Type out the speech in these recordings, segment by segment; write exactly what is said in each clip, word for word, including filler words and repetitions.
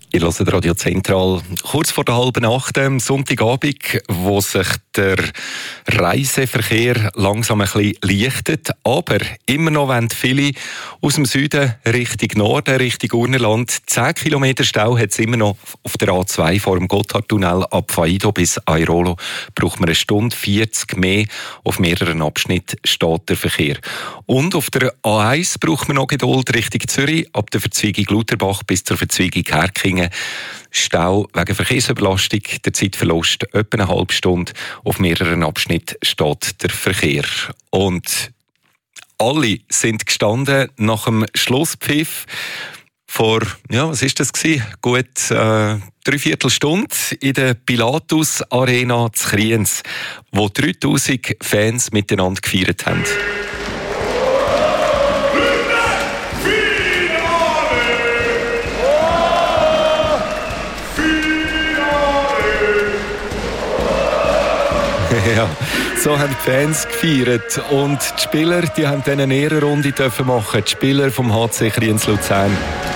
Ihr hört Radio Zentral kurz vor der halben Acht am Sonntagabend, wo sich der Reiseverkehr langsam ein bisschen lichtet. Aber immer noch wollen viele aus dem Süden Richtung Norden, Richtung Urnerland. zehn Kilometer Stau hat es immer noch auf der A zwei vor dem Gotthardtunnel. Ab Faido bis Airolo braucht man eine Stunde vierzig mehr. Auf mehreren Abschnitten steht der Verkehr. Und auf der A eins braucht man noch Geduld Richtung Zürich, ab der Verzweigung Lutherbach bis zur Verzweigung Herkingen. Stau wegen Verkehrsüberlastung, der Zeitverlust etwa eine halbe Stunde. Auf mehreren Abschnitten steht der Verkehr. Und alle sind gestanden nach dem Schlusspfiff vor, ja, was ist das gewesen? Gut äh, dreiviertel Stunde in der Pilatus Arena zu Kriens, wo dreitausend Fans miteinander gefeiert haben. Ja, so haben die Fans gefeiert und die Spieler, die haben dann eine Ehrenrunde dürfen machen, die Spieler vom H C Kriens Luzern.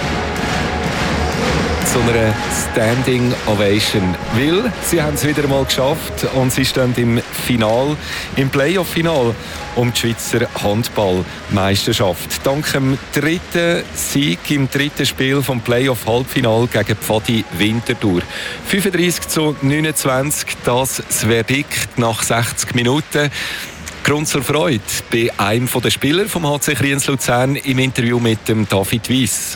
So eine Standing Ovation, weil sie haben es wieder mal geschafft und sie stehen im Final, im Playoff-Final um die Schweizer Handballmeisterschaft. Dank dem dritten Sieg im dritten Spiel vom Playoff-Halbfinal gegen Pfadi Winterthur. fünfunddreissig zu neunundzwanzig, das das Verdikt nach sechzig Minuten. Grund zur Freude bei einem der Spieler vom H C Kriens Luzern im Interview mit dem David Weiss.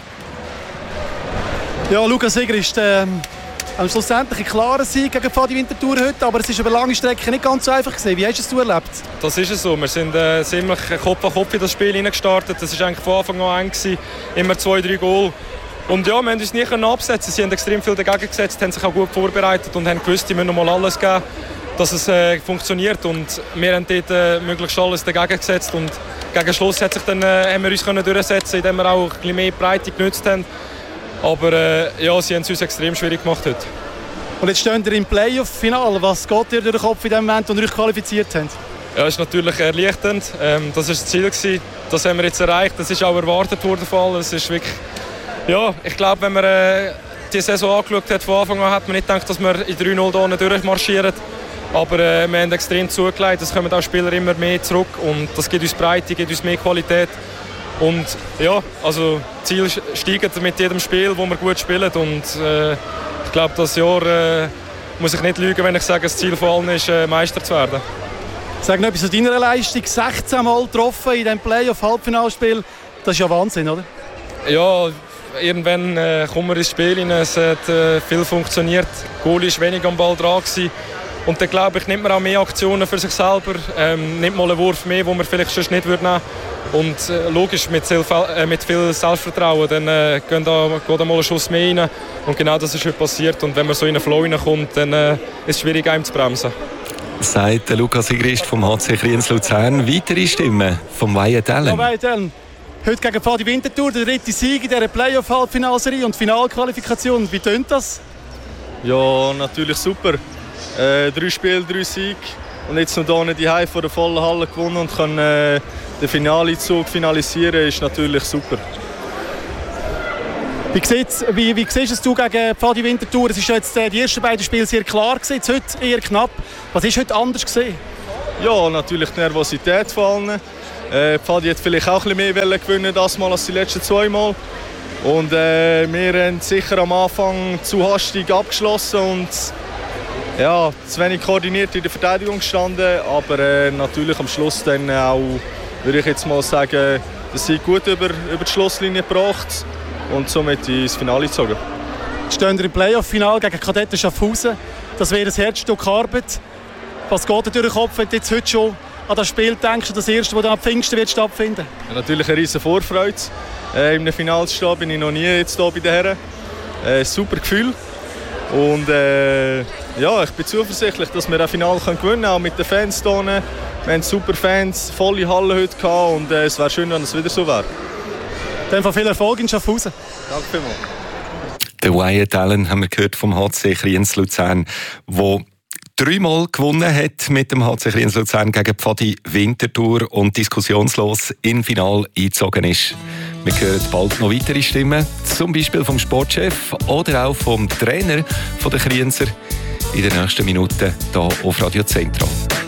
Ja, Lukas Sieger ist ähm, schlussendlich ein klarer Sieg gegen Pfadi Winterthur heute, aber es ist über lange Strecke nicht ganz so einfach gewesen. Wie hast du es erlebt? Das ist es so. Wir sind äh, ziemlich Kopf an Kopf in das Spiel hineingestartet. Das war eigentlich von Anfang an eng gewesen. Immer zwei, drei Goal. Und ja, wir haben uns nicht absetzen. Sie haben extrem viel dagegen gesetzt, haben sich auch gut vorbereitet und haben gewusst, sie müssen noch mal alles geben, dass es äh, funktioniert. Und wir haben dort äh, möglichst alles dagegen gesetzt. Und gegen Schluss hat sich dann, äh, haben wir uns können durchsetzen, indem wir auch ein bisschen mehr Breite genutzt haben. Aber äh, ja, sie haben es uns extrem schwierig gemacht heute. Und jetzt stehen wir im Playoff-Final. Was geht dir durch den Kopf in dem Moment, als ihr euch qualifiziert habt? Ja, es ist natürlich erleichternd. Ähm, das war das Ziel gewesen. Das haben wir jetzt erreicht. Das ist auch erwartet worden von allen. Es ist wirklich, ja, ich glaube, wenn man äh, die Saison angeschaut hat, von Anfang an hat man nicht gedacht, dass wir in drei null hier durchmarschieren. Aber äh, wir haben extrem zugelegt. Es kommen auch Spieler immer mehr zurück. Und das gibt uns Breite, gibt uns mehr Qualität. Und ja, also Ziel steigt mit jedem Spiel, wo wir gut spielen. Und äh, ich glaube, das Jahr äh, muss ich nicht lügen, wenn ich sage, das Ziel von allen ist, äh, Meister zu werden. Sag noch etwas zu deiner Leistung. sechzehn Mal getroffen in diesem Playoff-Halbfinalspiel. Das ist ja Wahnsinn, oder? Ja, irgendwann äh, kommen wir ins Spiel rein. Es hat äh, viel funktioniert. Goalie war wenig am Ball dran gewesen. Und dann glaube ich, nimmt man auch mehr Aktionen für sich selber. Ähm, nimmt mal einen Wurf mehr, den man vielleicht sonst nicht nehmen würde. Und äh, logisch, mit, äh, mit viel Selbstvertrauen, dann äh, geht da, geht da mal ein Schuss mehr rein. Und genau das ist heute passiert. Und wenn man so in einen Flow reinkommt, dann äh, ist es schwierig, einem zu bremsen. Sagt der Lukas Sigrist vom H C Kriens Luzern. Weitere Stimmen vom Wyatt Allen. Ja, Wyatt Allen. Heute gegen Pfadi Winterthur, der dritte Sieg in dieser Playoff-Halbfinalserie und Finalqualifikation. Wie tönt das? Ja, natürlich super. Äh, drei Spiele, drei Siege. Und jetzt noch hier die Heim vor der vollen Halle gewonnen und können äh, den Finalezug finalisieren, ist natürlich super. Wie, wie, wie siehst du gegen Pfadi Winterthur? Es ist jetzt äh, die ersten beiden Spiele sehr klar gewesen, heute eher knapp. Was ist heute anders gewesen? Ja, natürlich die Nervosität von allen. Äh, Pfadi hat vielleicht auch ein bisschen mehr gewinnen das Mal als die letzten zwei Mal. Und äh, wir haben sicher am Anfang zu hastig abgeschlossen und ja, zu wenig koordiniert in der Verteidigung gestanden, aber äh, natürlich am Schluss dann auch, würde ich jetzt mal sagen, dass sie gut über, über die Schlusslinie gebracht und somit ins Finale gezogen. Stehen wir im Playoff-Final gegen Kadetten Schaffhausen. Das wäre ein Herzstück Arbeit. Was geht dir durch den Kopf, wenn du jetzt heute schon an das Spiel denkst, das erste, das dann am Pfingsten wird stattfinden? Ja, natürlich eine riesen Vorfreude. Äh, Im Finale zu stehen bin ich noch nie jetzt hier bei den Herren. Äh, super Gefühl. Und äh, ja, ich bin zuversichtlich, dass wir das Finale gewinnen können, auch mit den Fans hier. Wir haben super Fans, volle Halle heute gehabt und äh, es wäre schön, wenn es wieder so wäre. Dann viel Erfolg in Schaffhausen. Danke vielmals. Der Wyatt Allen haben wir gehört vom H C Kriens Luzern, wo dreimal gewonnen hat mit dem H C Kriens Luzern gegen Pfadi Winterthur und diskussionslos im Finale eingezogen ist. Wir hören bald noch weitere Stimmen, zum Beispiel vom Sportchef oder auch vom Trainer der Krienser in den nächsten Minuten hier auf Radio Zentral.